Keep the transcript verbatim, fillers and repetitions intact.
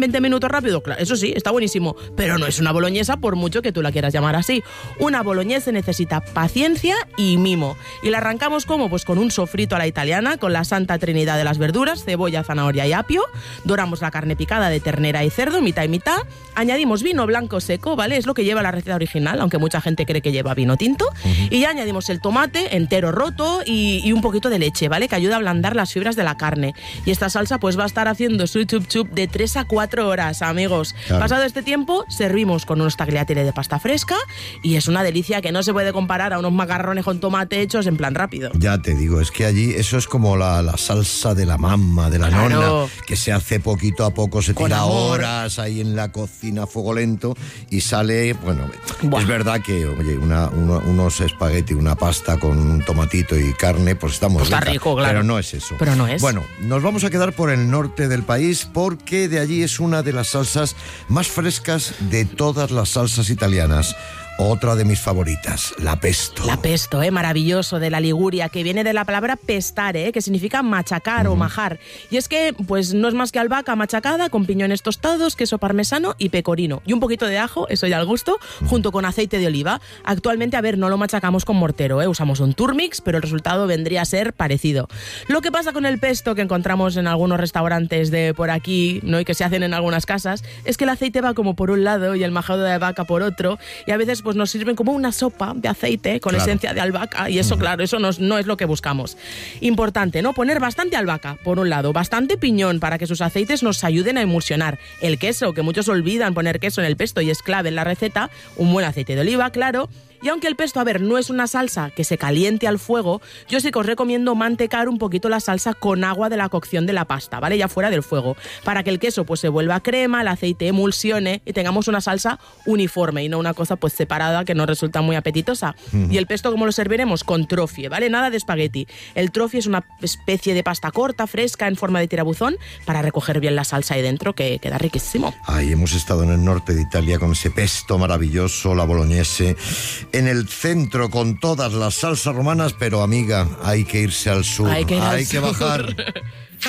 veinte minutos rápido, claro, eso sí, está buenísimo, pero no es una boloñesa por mucho que tú la quieras llamar así. Una boloñesa necesita paciencia y mimo. Y la arrancamos como, pues con un sofrito a la italiana, con la santa trinidad de las verduras, cebolla, zanahoria y apio. Doramos la carne picada de ternera y cerdo, mitad y mitad. Añadimos vino blanco seco, ¿vale? Es lo que lleva la receta original, aunque mucha gente cree que lleva vino tinto. Uh-huh. Y ya añadimos el tomate entero roto y, y un poquito de leche, ¿vale? Que ayuda a ablandar las fibras de la carne. Y esta salsa pues va a estar haciendo su chup chup de tres a cuatro horas, amigos. Claro. Pasado este tiempo, servimos con unos tagliatelle de pasta fresca y es una delicia que no se puede comparar a unos macarrones con tomate hechos en plan rápido. Ya te digo, es que allí eso es como la, la salsa de la mamma, de la claro. nonna, que se hace poquito a poco, se tira horas ahí en la cocina a fuego lento y sale, bueno, Buah. es verdad que, oye, una, uno, unos espagueti, una pasta con un tomatito y carne, pues está muy pues rica, está rico, claro. pero no es eso. Pero no es. Bueno, nos vamos a quedar por el norte del país porque de allí es una de las salsas más frescas de todas las salsas italianas. Otra de mis favoritas, la pesto. La pesto, ¿eh? Maravilloso, de la Liguria, que viene de la palabra pestare, ¿eh? Que significa machacar uh-huh. o majar. Y es que, pues, no es más que albahaca machacada con piñones tostados, queso parmesano y pecorino. Y un poquito de ajo, eso ya al gusto, uh-huh. junto con aceite de oliva. Actualmente, a ver, no lo machacamos con mortero, ¿eh? Usamos un turmix, pero el resultado vendría a ser parecido. Lo que pasa con el pesto que encontramos en algunos restaurantes de por aquí, ¿no? Y que se hacen en algunas casas, es que el aceite va como por un lado y el majado de albahaca por otro. Y a veces pues nos sirven como una sopa de aceite con claro. esencia de albahaca y eso, uh-huh. claro, eso no, no es lo que buscamos. Importante, ¿no? Poner bastante albahaca, por un lado, bastante piñón para que sus aceites nos ayuden a emulsionar. El queso, que muchos olvidan poner queso en el pesto y es clave en la receta, un buen aceite de oliva, claro. Y aunque el pesto, a ver, no es una salsa que se caliente al fuego, yo sí que os recomiendo mantecar un poquito la salsa con agua de la cocción de la pasta, ¿vale? Ya fuera del fuego, para que el queso pues se vuelva crema, el aceite emulsione y tengamos una salsa uniforme y no una cosa pues separada que nos resulta muy apetitosa. Uh-huh. Y el pesto, ¿cómo lo serviremos? Con trofie, ¿vale? Nada de espagueti. El trofie es una especie de pasta corta, fresca, en forma de tirabuzón, para recoger bien la salsa ahí dentro, que queda riquísimo. Ahí hemos estado en el norte de Italia con ese pesto maravilloso, la boloñese. En el centro con todas las salsas romanas, pero amiga, hay que irse al sur, hay que, ir hay al que sur. bajar.